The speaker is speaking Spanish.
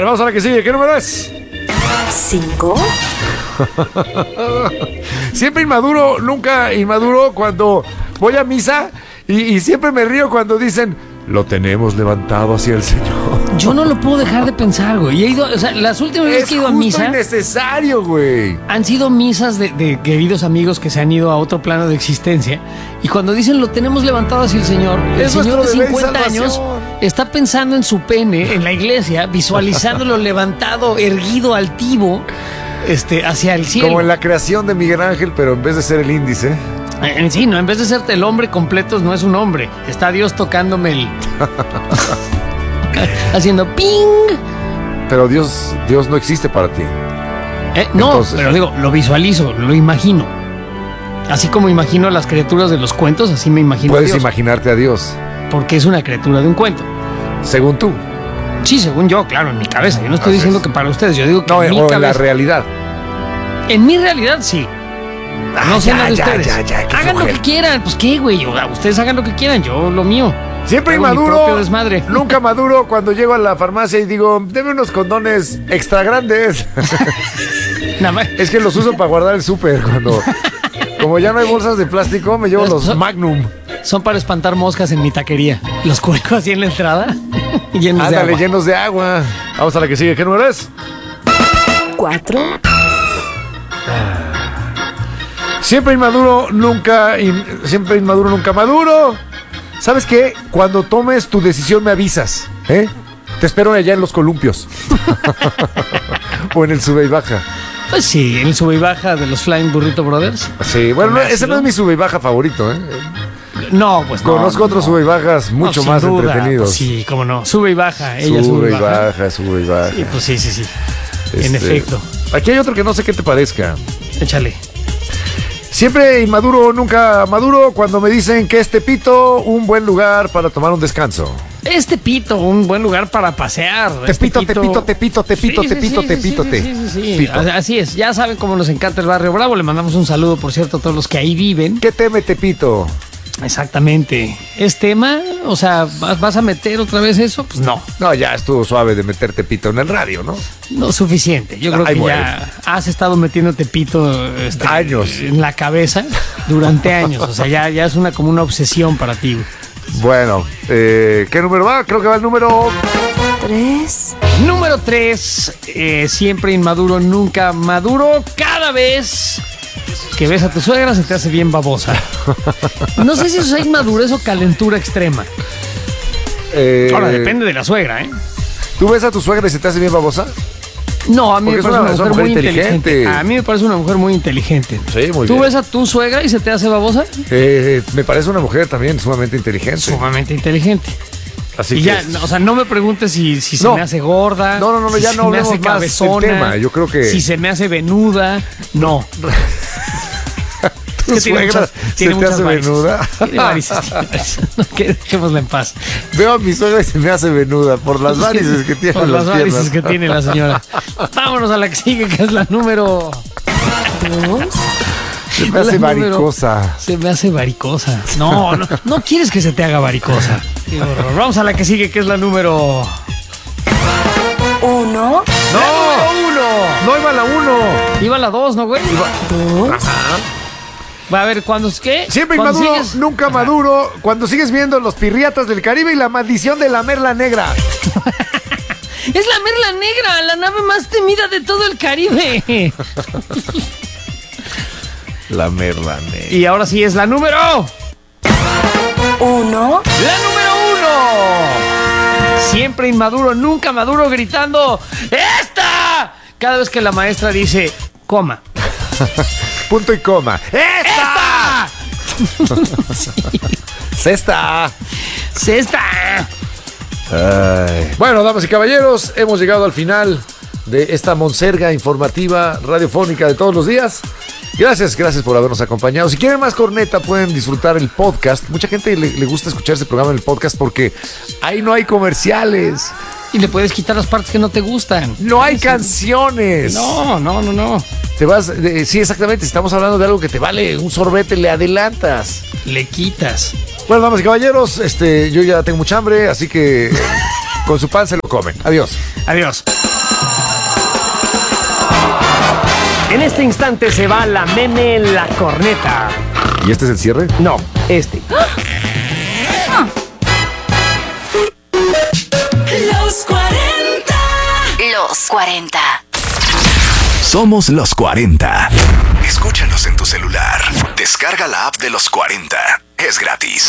Bueno, vamos a la que sigue. ¿Qué número es? 5. Siempre inmaduro, nunca inmaduro cuando voy a misa y siempre me río cuando dicen, lo tenemos levantado hacia el Señor. Yo no lo puedo dejar de pensar, güey. He ido, o sea, las últimas veces que he ido a misa... Es innecesario, güey. Han sido misas de queridos amigos que se han ido a otro plano de existencia. Y cuando dicen lo tenemos levantado hacia el Señor, el señor de 50 años está pensando en su pene en la iglesia, visualizándolo levantado, erguido, altivo, hacia el cielo. Como en la creación de Miguel Ángel, pero en vez de ser el índice. Sí, no, en vez de serte el hombre completo, no es un hombre. Está Dios tocándome el... haciendo ping. Pero Dios no existe para ti. No, entonces, pero digo, lo visualizo, lo imagino. Así como imagino a las criaturas de los cuentos, así me imagino a Dios. Puedes imaginarte a Dios. Porque es una criatura de un cuento. Según tú. Sí, según yo, claro, en mi cabeza. Yo no estoy diciendo que para ustedes, yo digo que no, en mi o cabeza. En la realidad. En mi realidad, sí. No sé nada de ustedes. Hagan lo que quieran. Pues qué, güey. Ustedes hagan lo que quieran. Yo lo mío. Siempre inmaduro. Nunca maduro cuando llego a la farmacia y digo, deme unos condones extra grandes. Nada más. Es que los uso para guardar el súper. Como ya no hay bolsas de plástico, me llevo los Magnum. Son para espantar moscas en mi taquería. Los cuelgo así en la entrada. Llenos de agua. Llenos de agua. Vamos a la que sigue. ¿Qué número es? 4. Siempre inmaduro, nunca maduro. ¿Sabes qué? Cuando tomes tu decisión me avisas, ¿eh? Te espero allá en los columpios. O en el sube y baja. Pues sí, en el sube y baja de los Flying Burrito Brothers. Sí, bueno, ese no es mi sube y baja favorito, ¿eh? No, pues no. Conozco otros sube y bajas mucho más entretenidos. Pues sí, cómo no. Sube y baja, ella sube y baja. Sube y baja. Sí, pues sí. En efecto. Aquí hay otro que no sé qué te parezca. Échale. Siempre inmaduro, nunca maduro cuando me dicen que es Tepito un buen lugar para tomar un descanso. Es Tepito un buen lugar para pasear. Tepito. Sí. Así es, ya saben cómo nos encanta el Barrio Bravo. Le mandamos un saludo, por cierto, a todos los que ahí viven. ¿Qué teme Tepito? Exactamente. ¿Es tema? O sea, ¿vas a meter otra vez eso? Pues no. No, ya estuvo suave de meter Tepito en el radio, ¿no? No suficiente. Yo creo que ya has estado metiendo Tepito años en la cabeza durante años. O sea, ya es como una obsesión para ti. Bueno, ¿qué número va? Creo que va el número 3. Número 3. Siempre inmaduro, nunca maduro. Cada vez que ves a tu suegra se te hace bien babosa. No sé si eso es inmadurez o calentura extrema. Ahora, depende de la suegra, ¿eh? ¿Tú ves a tu suegra y se te hace bien babosa? No, a mí me parece una mujer muy inteligente. A mí me parece una mujer muy inteligente. Sí, muy bien. ¿Tú ves a tu suegra y se te hace babosa? Me parece una mujer también sumamente inteligente. Sumamente inteligente. Así y ya, o sea, no me preguntes si se me hace gorda. No, si ya no hablemos más del tema. Yo creo que... Si se me hace venuda, no. ¿Tu suegra se te hace venuda? Tiene varices. No, que dejémosla en paz. Veo a mi suegra y se me hace venuda por las varices que tiene. Por las varices que tiene la señora. Vámonos a la que sigue, que es la número 2. Se me hace varicosa. Se me hace varicosa. No quieres que se te haga varicosa. Qué horror. Vamos a la que sigue, que es la número 1. ¡No! No iba la 1. Iba la 2, ¿no, güey? 2. Ajá. Va a ver, ¿cuándo es qué? Siempre inmaduro, nunca maduro. Cuando sigues viendo Los Pirriatas del Caribe y La Maldición de la Merla Negra. Es la Merla Negra, la nave más temida de todo el Caribe. La Merla Negra. Y ahora sí es la número 1. La número 1. Siempre inmaduro, nunca maduro, gritando ¡Esta! Cada vez que la maestra dice coma. Punto y coma. ¡Esta! ¡Cesta! Bueno, damas y caballeros, hemos llegado al final de esta monserga informativa radiofónica de todos los días. Gracias por habernos acompañado. Si quieren más corneta, pueden disfrutar el podcast. Mucha gente le gusta escuchar este programa en el podcast porque ahí no hay comerciales. Y le puedes quitar las partes que no te gustan. No hay canciones. No. Te vas, sí, exactamente. Si estamos hablando de algo que te vale un sorbete, le adelantas. Le quitas. Bueno, damas y caballeros, yo ya tengo mucha hambre, así que con su pan se lo comen. Adiós. Adiós. En este instante se va la meme la corneta. ¿Y este es el cierre? No, este. Los 40. Los 40. Somos los 40. Escúchanos en tu celular. Descarga la app de los 40. Es gratis.